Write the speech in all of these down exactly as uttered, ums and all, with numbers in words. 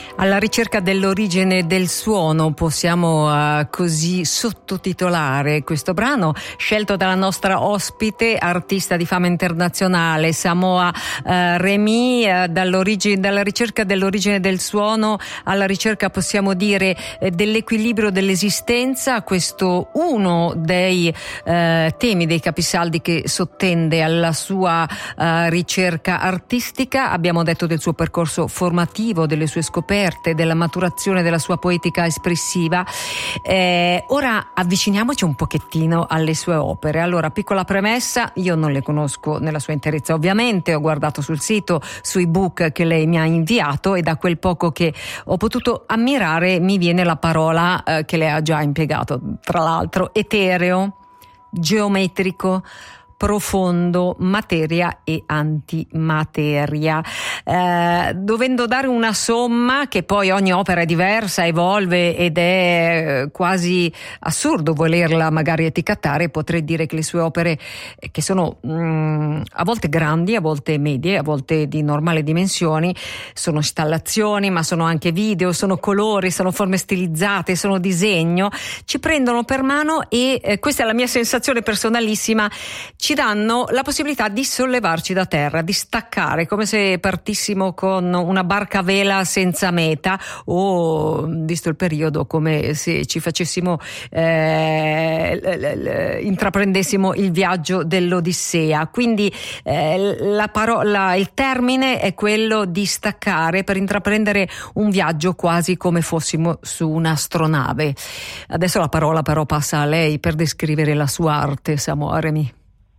Alla ricerca dell'origine del suono, possiamo uh, così sottotitolare questo brano, scelto dalla nostra ospite, artista di fama internazionale, Samoa uh, Remy, uh, dall'origine, dalla ricerca dell'origine del suono alla ricerca, possiamo dire, eh, dell'equilibrio dell'esistenza. Questo uno dei uh, temi, dei capisaldi che sottende alla sua uh, ricerca artistica. Abbiamo detto del suo percorso formativo, delle sue scoperte, della maturazione della sua poetica espressiva. Eh, ora avviciniamoci un pochettino alle sue opere. Allora, piccola premessa, io non le conosco nella sua interezza, ovviamente ho guardato sul sito, sui book che lei mi ha inviato, e da quel poco che ho potuto ammirare mi viene la parola eh, che lei ha già impiegato, tra l'altro: etereo, geometrico, profondo, materia e antimateria. Eh, dovendo dare una somma, che poi ogni opera è diversa, evolve, ed è quasi assurdo volerla magari etichettare, potrei dire che le sue opere, che sono mh, a volte grandi, a volte medie, a volte di normali dimensioni, sono installazioni, ma sono anche video, sono colori, sono forme stilizzate, sono disegno, ci prendono per mano e eh, questa è la mia sensazione personalissima, ci danno la possibilità di sollevarci da terra, di staccare, come se partissimo con una barca a vela senza meta, o, visto il periodo, come se ci facessimo eh, l- l- intraprendessimo il viaggio dell'Odissea. Quindi eh, la parola, il termine è quello di staccare per intraprendere un viaggio quasi come fossimo su un'astronave. Adesso la parola però passa a lei per descrivere la sua arte, Samoa Remy.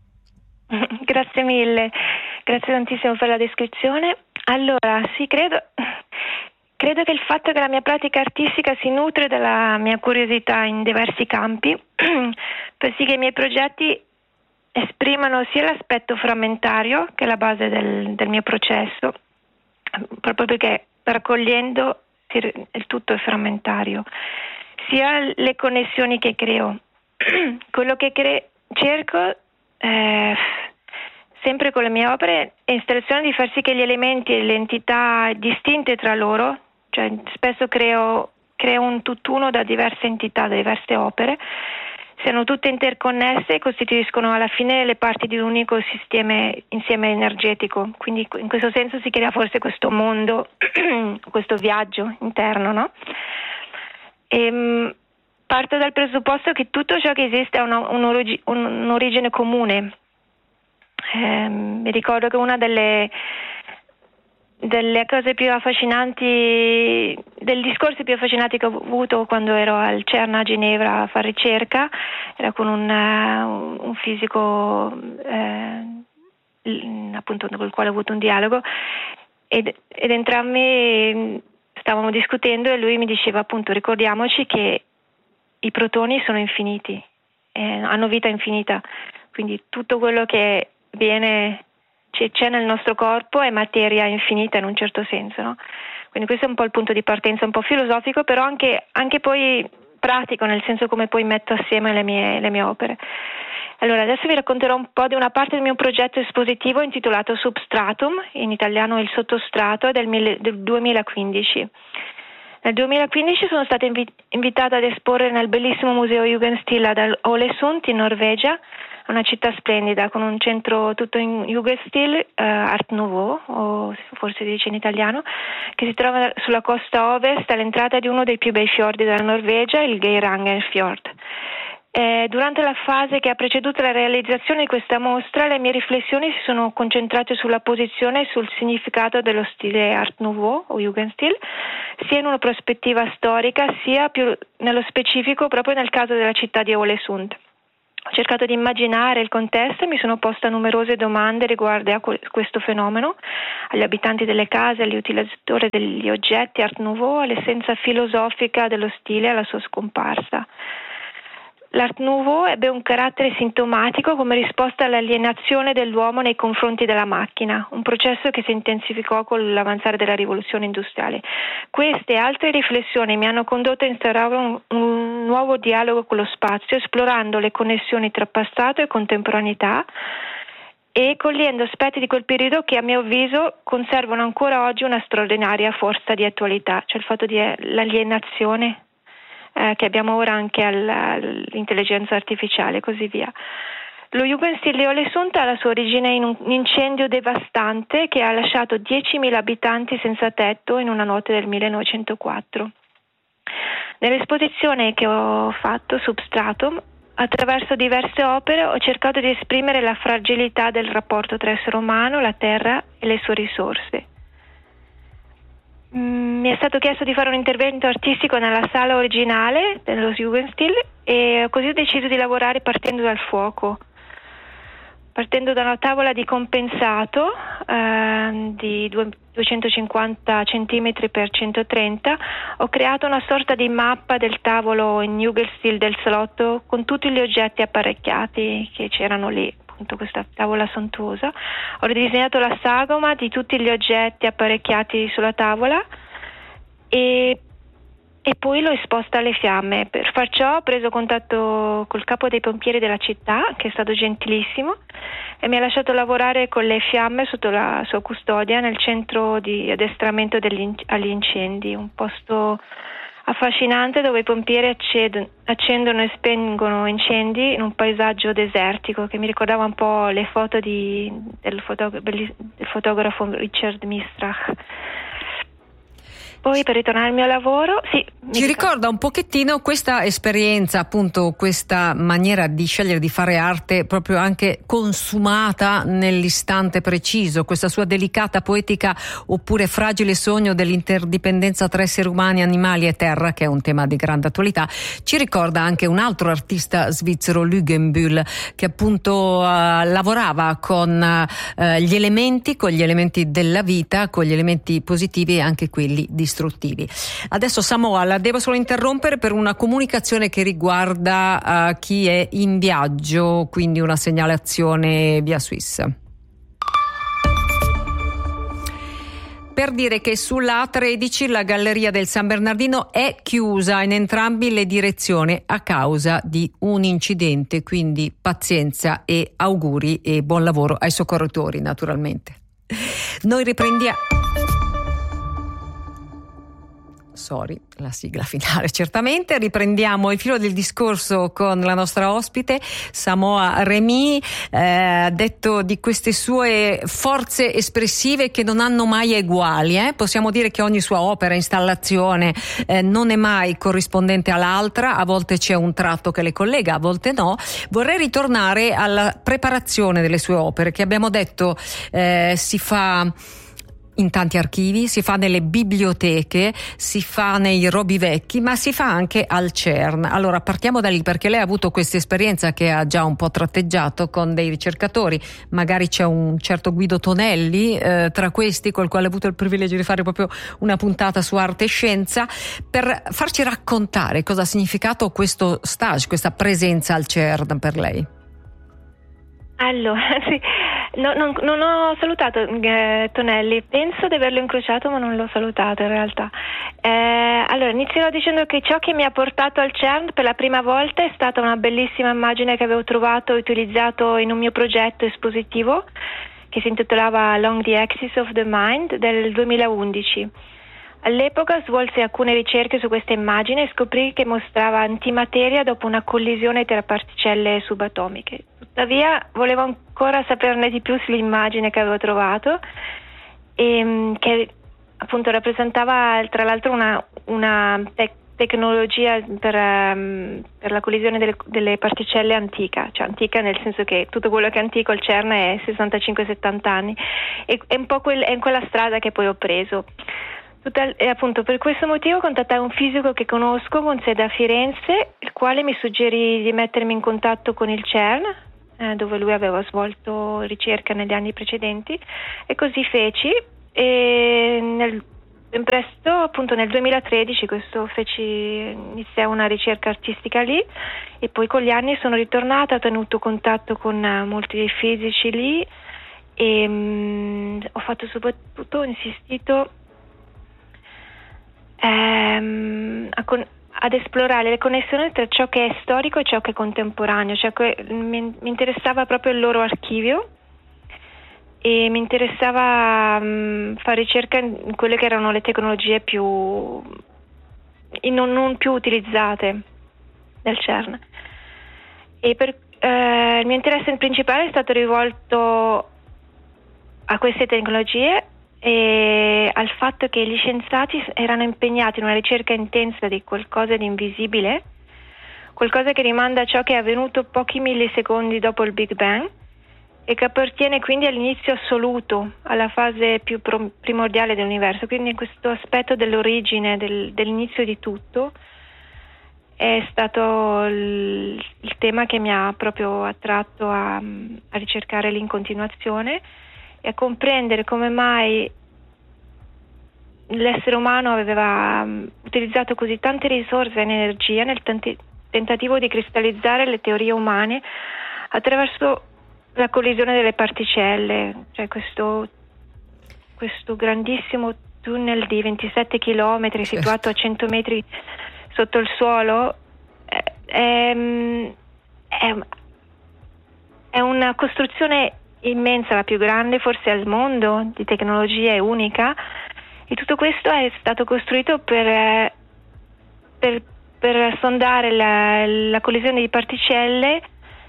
Grazie mille, grazie tantissimo per la descrizione. Allora, sì, credo, credo che il fatto che la mia pratica artistica si nutre della mia curiosità in diversi campi, per sì che i miei progetti esprimano sia l'aspetto frammentario, che è la base del, del mio processo, proprio perché raccogliendo il tutto è frammentario, sia le connessioni che creo. Quello che cre- cerco Eh, sempre con le mie opere è installazione di far sì che gli elementi e le entità distinte tra loro, cioè spesso creo, creo un tutt'uno da diverse entità, da diverse opere, siano tutte interconnesse e costituiscono alla fine le parti di un unico sistema, insieme energetico. Quindi in questo senso si crea forse questo mondo, questo viaggio interno, no? E, parto dal presupposto che tutto ciò che esiste ha una, un'origi, un'origine comune. Eh, mi ricordo che una delle, delle cose più affascinanti, dei discorsi più affascinanti che ho avuto quando ero al CERN a Ginevra a fare ricerca, era con un, uh, un fisico eh, appunto con il quale ho avuto un dialogo, ed, ed entrambi stavamo discutendo e lui mi diceva, appunto, ricordiamoci che i protoni sono infiniti, eh, hanno vita infinita, quindi tutto quello che viene, c'è, c'è nel nostro corpo è materia infinita in un certo senso, no? Quindi questo è un po' il punto di partenza, un po' filosofico, però anche, anche poi pratico, nel senso come poi metto assieme le mie, le mie opere. Allora, adesso vi racconterò un po' di una parte del mio progetto espositivo intitolato Substratum, in italiano il sottostrato, del, mille, del duemilaquindici. Nel duemilaquindici sono stata invi- invitata ad esporre nel bellissimo museo Jugendstil ad Ålesund in Norvegia, una città splendida con un centro tutto in Jugendstil, eh, Art Nouveau, o forse si dice in italiano, che si trova sulla costa ovest all'entrata di uno dei più bei fiordi della Norvegia, il Geirangerfjord. Eh, durante la fase che ha preceduto la realizzazione di questa mostra, le mie riflessioni si sono concentrate sulla posizione e sul significato dello stile Art Nouveau o Jugendstil, sia in una prospettiva storica, sia più nello specifico proprio nel caso della città di Ålesund. Ho cercato di immaginare il contesto e mi sono posta numerose domande riguardo a questo fenomeno, agli abitanti delle case, agli utilizzatori degli oggetti Art Nouveau, all'essenza filosofica dello stile e alla sua scomparsa. L'Art Nouveau ebbe un carattere sintomatico come risposta all'alienazione dell'uomo nei confronti della macchina, un processo che si intensificò con l'avanzare della rivoluzione industriale. Queste e altre riflessioni mi hanno condotto a instaurare un, un nuovo dialogo con lo spazio, esplorando le connessioni tra passato e contemporaneità, e cogliendo aspetti di quel periodo che a mio avviso conservano ancora oggi una straordinaria forza di attualità, cioè il fatto di eh, l'alienazione eh, che abbiamo ora anche all'intelligenza artificiale e così via. Lo Jugendstil di Ålesund ha la sua origine in un incendio devastante che ha lasciato diecimila abitanti senza tetto in una notte del millenovecentoquattro. Nell'esposizione che ho fatto, Substratum, attraverso diverse opere ho cercato di esprimere la fragilità del rapporto tra essere umano, la terra e le sue risorse. Mm, mi è stato chiesto di fare un intervento artistico nella sala originale dello Jugendstil e così ho deciso di lavorare partendo dal fuoco. Partendo da una tavola di compensato eh, di duecentocinquanta centimetri per centotrenta, ho creato una sorta di mappa del tavolo in Jugendstil del salotto con tutti gli oggetti apparecchiati che c'erano lì, appunto questa tavola sontuosa. Ho ridisegnato la sagoma di tutti gli oggetti apparecchiati sulla tavola e e poi l'ho esposta alle fiamme. Per far ciò ho preso contatto col capo dei pompieri della città, che è stato gentilissimo, e mi ha lasciato lavorare con le fiamme sotto la sua custodia nel centro di addestramento degli, agli incendi, un posto affascinante dove i pompieri accedono, accendono e spengono incendi in un paesaggio desertico che mi ricordava un po' le foto di, del, fotog- del fotografo Richard Mistrach. Poi per ritornare al mio lavoro, sì. Ci ricorda un pochettino questa esperienza, appunto questa maniera di scegliere di fare arte proprio anche consumata nell'istante preciso, questa sua delicata poetica oppure fragile sogno dell'interdipendenza tra esseri umani, animali e terra, che è un tema di grande attualità. Ci ricorda anche un altro artista svizzero, Lugenbühl, che appunto uh, lavorava con uh, gli elementi, con gli elementi della vita, con gli elementi positivi e anche quelli di distruttivi. Adesso Samoa la devo solo interrompere per una comunicazione che riguarda uh, chi è in viaggio, quindi una segnalazione via Swiss. Per dire che sulla A tredici la galleria del San Bernardino è chiusa in entrambi le direzioni a causa di un incidente, quindi pazienza e auguri e buon lavoro ai soccorritori naturalmente. Noi riprendiamo Sorry, la sigla finale certamente. Riprendiamo il filo del discorso con la nostra ospite Samoa Remy, eh, detto di queste sue forze espressive che non hanno mai eguali. Eh? Possiamo dire che ogni sua opera, installazione eh, non è mai corrispondente all'altra, a volte c'è un tratto che le collega, a volte no. Vorrei ritornare alla preparazione delle sue opere, che abbiamo detto eh, si fa in tanti archivi, si fa nelle biblioteche, si fa nei robi vecchi, ma si fa anche al CERN. Allora partiamo da lì, perché lei ha avuto questa esperienza che ha già un po' tratteggiato con dei ricercatori, magari c'è un certo Guido Tonelli eh, tra questi, col quale ho avuto il privilegio di fare proprio una puntata su arte e scienza, per farci raccontare cosa ha significato questo stage, questa presenza al CERN per lei. Allora, sì. No, non, non ho salutato eh, Tonelli, penso di averlo incrociato ma non l'ho salutato in realtà. Eh, allora inizierò dicendo che ciò che mi ha portato al CERN per la prima volta è stata una bellissima immagine che avevo trovato e utilizzato in un mio progetto espositivo che si intitolava Along the Axis of the Mind del duemilaundici. All'epoca svolsi alcune ricerche su questa immagine e scoprì che mostrava antimateria dopo una collisione tra particelle subatomiche. Tuttavia volevo ancora saperne di più sull'immagine che avevo trovato e che appunto rappresentava tra l'altro una, una tec- tecnologia per, um, per la collisione delle, delle particelle antica, cioè antica nel senso che tutto quello che è antico al CERN è sessantacinque settanta anni e è un po' quel, è in quella strada che poi ho preso. Tutta, e appunto per questo motivo contattai un fisico che conosco con sede a Firenze, il quale mi suggerì di mettermi in contatto con il CERN, eh, dove lui aveva svolto ricerca negli anni precedenti, e così feci. E nel, ben presto, appunto nel duemilatredici, questo feci, iniziai una ricerca artistica lì, e poi con gli anni sono ritornata, ho tenuto contatto con molti dei fisici lì e mh, ho fatto soprattutto, ho insistito Ehm, a con- ad esplorare le connessioni tra ciò che è storico e ciò che è contemporaneo, cioè que- mi, mi interessava proprio il loro archivio e mi interessava um, fare ricerca in quelle che erano le tecnologie più in non, non più utilizzate del CERN. E per, eh, il mio interesse principale è stato rivolto a queste tecnologie e al fatto che gli scienziati erano impegnati in una ricerca intensa di qualcosa di invisibile, qualcosa che rimanda a ciò che è avvenuto pochi millisecondi dopo il Big Bang e che appartiene quindi all'inizio assoluto, alla fase più pro- primordiale dell'universo. Quindi questo aspetto dell'origine, del, dell'inizio di tutto, è stato il, il tema che mi ha proprio attratto a, a ricercare lì in continuazione e a comprendere come mai l'essere umano aveva um, utilizzato così tante risorse e energia nel tanti- tentativo di cristallizzare le teorie umane attraverso la collisione delle particelle, cioè questo, questo grandissimo tunnel di ventisette chilometri certo. situato a cento metri sotto il suolo, è, è, è una costruzione immensa, la più grande forse al mondo, di tecnologia, è unica, e tutto questo è stato costruito per, per, per sondare la, la collisione di particelle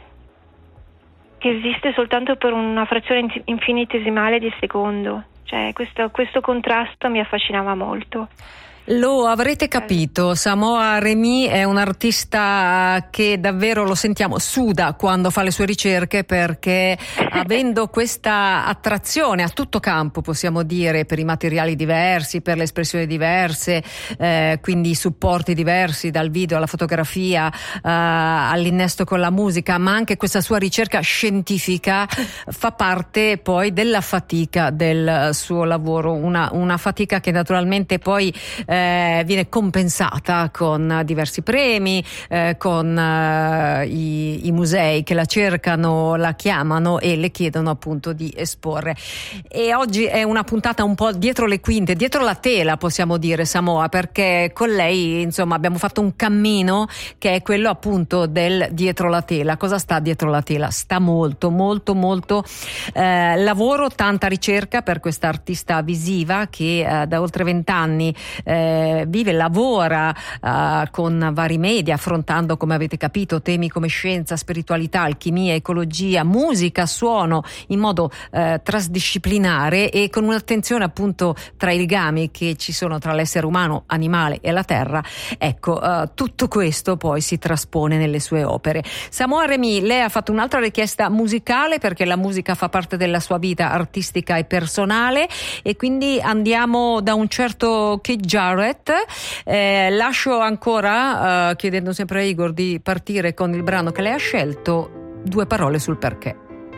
che esiste soltanto per una frazione infinitesimale di secondo. Cioè questo, questo contrasto mi affascinava molto. Lo avrete capito, Samoa Remy è un artista che davvero, lo sentiamo, suda quando fa le sue ricerche, perché avendo questa attrazione a tutto campo, possiamo dire, per i materiali diversi, per le espressioni diverse, eh, quindi supporti diversi, dal video alla fotografia, eh, all'innesto con la musica, ma anche questa sua ricerca scientifica fa parte poi della fatica del suo lavoro, una, una fatica che naturalmente poi Eh, viene compensata con diversi premi, eh, con eh, i, i musei che la cercano, la chiamano e le chiedono appunto di esporre. E oggi è una puntata un po' dietro le quinte, dietro la tela, possiamo dire, Samoa, perché con lei insomma abbiamo fatto un cammino che è quello appunto del dietro la tela. Cosa sta dietro la tela? Sta molto molto molto eh, lavoro, tanta ricerca per questa artista visiva che eh, da oltre vent'anni eh, vive, lavora uh, con vari media, affrontando, come avete capito, temi come scienza, spiritualità, alchimia, ecologia, musica, suono, in modo uh, trasdisciplinare e con un'attenzione appunto tra i legami che ci sono tra l'essere umano, animale e la terra. Ecco, uh, tutto questo poi si traspone nelle sue opere. Samoa Remy, lei ha fatto un'altra richiesta musicale, perché la musica fa parte della sua vita artistica e personale, e quindi andiamo da un certo Keith Jarrett. Eh, lascio ancora, uh, chiedendo sempre a Igor di partire con il brano che lei ha scelto, due parole sul perché.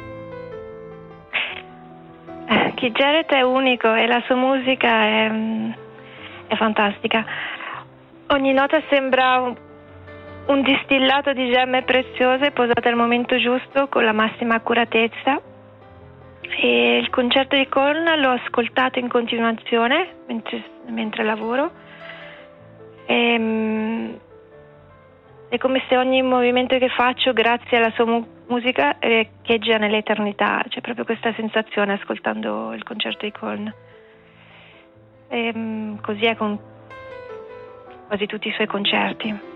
Keith Jarrett è unico e la sua musica è, è fantastica. Ogni nota sembra un, un distillato di gemme preziose posate al momento giusto con la massima accuratezza. E il concerto di Köln l'ho ascoltato in continuazione mentre, mentre lavoro. E, è come se ogni movimento che faccio, grazie alla sua mu- musica, riecheggia nell'eternità. C'è proprio questa sensazione ascoltando il concerto di Köln. E, così è con quasi tutti i suoi concerti.